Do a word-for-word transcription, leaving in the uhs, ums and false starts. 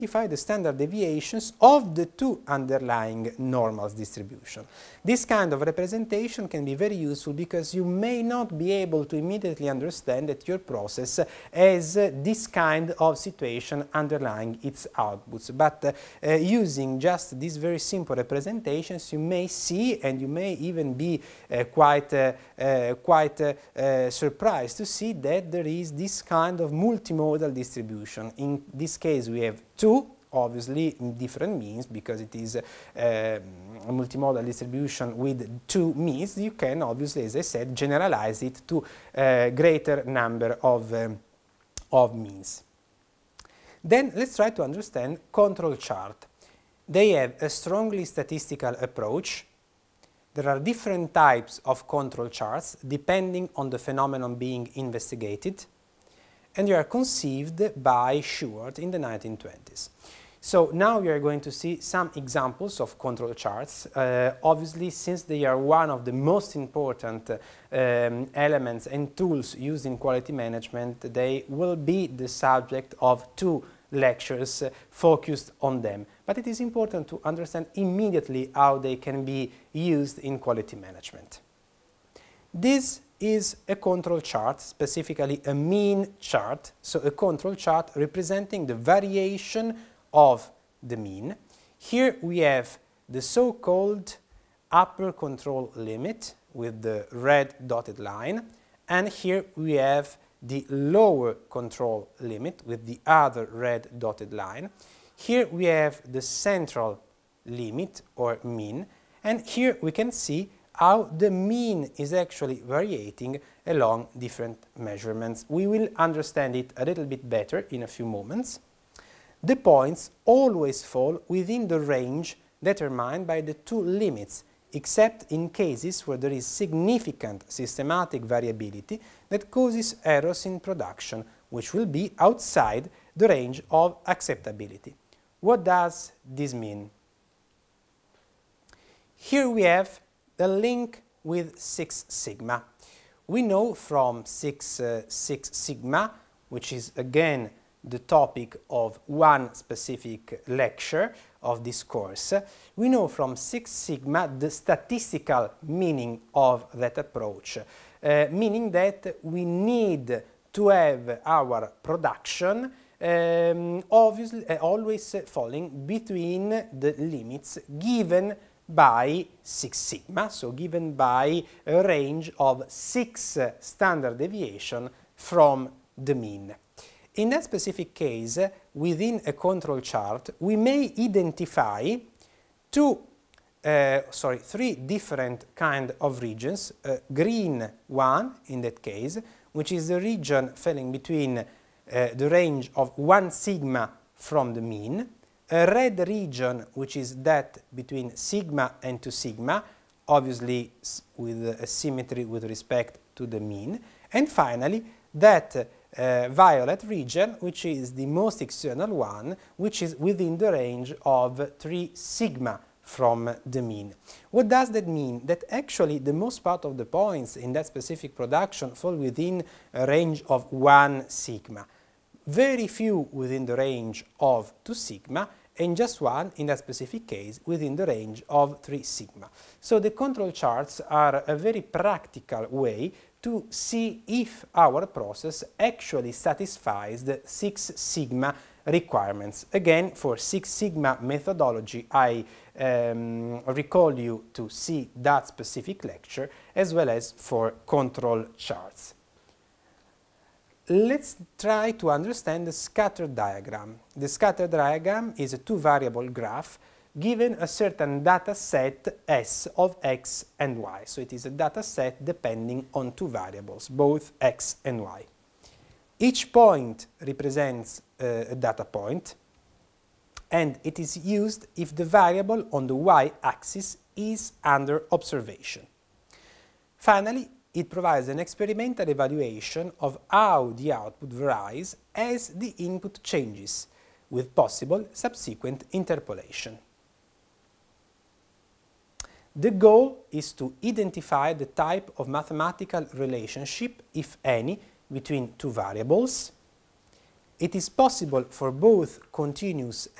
identify the standard deviations of the two underlying normals distribution. This kind of representation can be very useful because you may not be able to immediately understand that your process has uh, this kind of situation underlying its outputs. But uh, uh, using just these very simple representations, you may see, and you may even be uh, quite, uh, uh, quite uh, uh, surprised to see that there is this kind of multimodal distribution. In this case, we have two, obviously in different means, because it is uh, a multimodal distribution with two means. You can obviously, as I said, generalize it to a greater number of, um, of means. Then let's try to understand control chart. They have a strongly statistical approach. There are different types of control charts depending on the phenomenon being investigated, and they are conceived by Shewhart in the nineteen twenties. So now we are going to see some examples of control charts. Uh, obviously, since they are one of the most important uh, um, elements and tools used in quality management, they will be the subject of two lectures uh, focused on them. But it is important to understand immediately how they can be used in quality management. This is a control chart, specifically a mean chart, so a control chart representing the variation of the mean. Here we have the so-called upper control limit with the red dotted line, and here we have the lower control limit with the other red dotted line. Here we have the central limit or mean, and here we can see how the mean is actually varying along different measurements. We will understand it a little bit better in a few moments. The points always fall within the range determined by the two limits, except in cases where there is significant systematic variability that causes errors in production, which will be outside the range of acceptability. What does this mean? Here we have the link with Six Sigma. We know from Six, uh, Six Sigma, which is again the topic of one specific lecture of this course, we know from Six Sigma the statistical meaning of that approach, uh, meaning that we need to have our production um, obviously uh, always falling between the limits given by Six Sigma, so given by a range of six uh, standard deviation from the mean. In that specific case, within a control chart, we may identify two, uh, sorry, three different kind of regions. A green one, in that case, which is the region falling between uh, the range of one sigma from the mean. A red region, which is that between sigma and two sigma, obviously with a symmetry with respect to the mean. And finally, that Uh, violet region, which is the most external one, which is within the range of three sigma from the mean. What does that mean? That actually the most part of the points in that specific production fall within a range of one sigma. Very few within the range of two sigma, and just one in that specific case within the range of three sigma. So the control charts are a very practical way to see if our process actually satisfies the Six Sigma requirements. Again, for Six Sigma methodology, I um, recall you to see that specific lecture, as well as for control charts. Let's try to understand the scatter diagram. The scatter diagram is a two-variable graph given a certain data set S of x and y. So it is a data set depending on two variables, both x and y. Each point represents uh, a data point, and it is used if the variable on the y-axis is under observation. Finally, it provides an experimental evaluation of how the output varies as the input changes, with possible subsequent interpolation. The goal is to identify the type of mathematical relationship, if any, between two variables, It is possible for both continuous